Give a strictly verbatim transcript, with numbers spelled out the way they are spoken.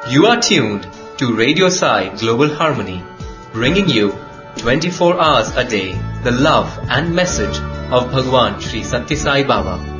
You are tuned to Radio Sai Global Harmony, bringing you twenty-four hours a day the love and message of Bhagwan Sri Satya Sai Baba.